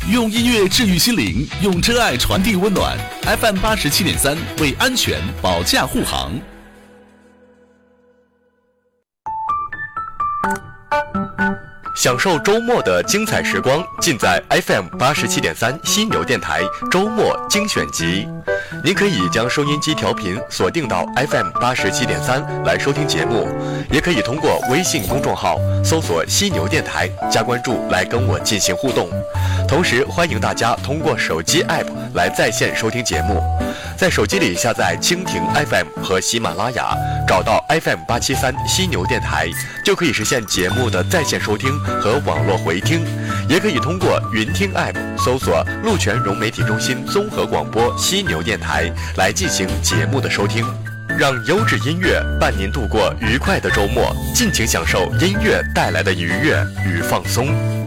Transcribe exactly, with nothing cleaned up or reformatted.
用音乐治愈心灵，用真爱传递温暖。F M 八十七点三为安全保驾护航。 享受周末的精彩时光，尽在 F M 八十七点三犀牛电台周末精选集。您可以将收音机调频锁定到 F M 八十七点三来收听节目，也可以通过微信公众号搜索犀牛电台加关注来跟我进行互动。同时欢迎大家通过手机 App 来在线收听节目，在手机里下载蜻蜓 F M 和喜马拉雅，找到 F M 八七三犀牛电台，就可以实现节目的在线收听和网络回听。也可以通过云听 App 搜索陆泉融媒体中心综合广播犀牛电台来进行节目的收听。让优质音乐伴您度过愉快的周末，尽情享受音乐带来的愉悦与放松。